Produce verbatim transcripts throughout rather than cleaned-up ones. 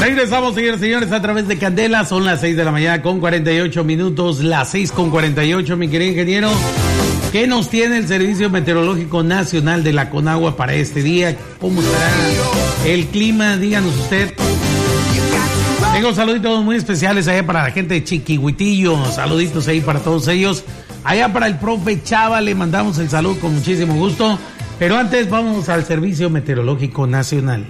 Regresamos, señores y señores, a través de Candela. Son las seis de la mañana con cuarenta y ocho minutos. Las seis con cuarenta y ocho, mi querido ingeniero. ¿Qué nos tiene el Servicio Meteorológico Nacional de la Conagua para este día? ¿Cómo estará el clima? Díganos usted. Tengo saluditos muy especiales allá para la gente de Chiquihuitillo. Saluditos ahí para todos ellos. Allá para el profe Chava le mandamos el saludo con muchísimo gusto. Pero antes vamos al Servicio Meteorológico Nacional.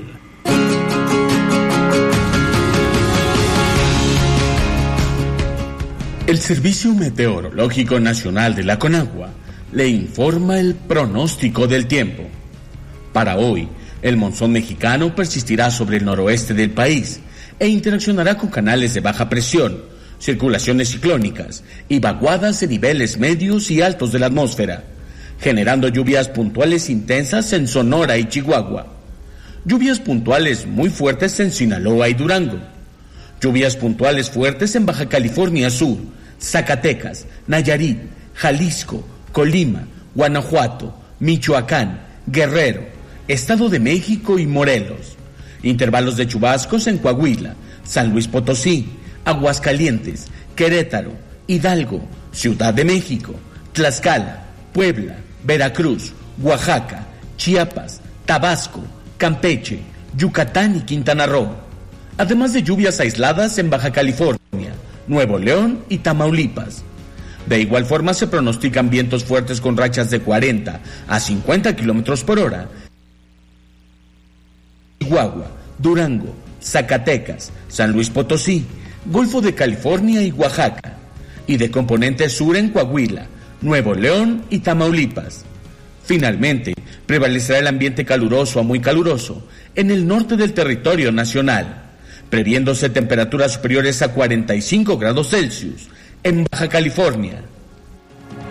El Servicio Meteorológico Nacional de la Conagua le informa el pronóstico del tiempo. Para hoy, el monzón mexicano persistirá sobre el noroeste del país e interaccionará con canales de baja presión, circulaciones ciclónicas y vaguadas en niveles medios y altos de la atmósfera, generando lluvias puntuales intensas en Sonora y Chihuahua, lluvias puntuales muy fuertes en Sinaloa y Durango, lluvias puntuales fuertes en Baja California Sur, Zacatecas, Nayarit, Jalisco, Colima, Guanajuato, Michoacán, Guerrero, Estado de México y Morelos. Intervalos de chubascos en Coahuila, San Luis Potosí, Aguascalientes, Querétaro, Hidalgo, Ciudad de México, Tlaxcala, Puebla, Veracruz, Oaxaca, Chiapas, Tabasco, Campeche, Yucatán y Quintana Roo. Además de lluvias aisladas en Baja California, Nuevo León y Tamaulipas. De igual forma se pronostican vientos fuertes con rachas de cuarenta a cincuenta kilómetros por hora. Chihuahua, Durango, Zacatecas, San Luis Potosí, Golfo de California y Oaxaca. Y de componente sur en Coahuila, Nuevo León y Tamaulipas. Finalmente, prevalecerá el ambiente caluroso a muy caluroso en el norte del territorio nacional, previéndose temperaturas superiores a cuarenta y cinco grados Celsius en Baja California,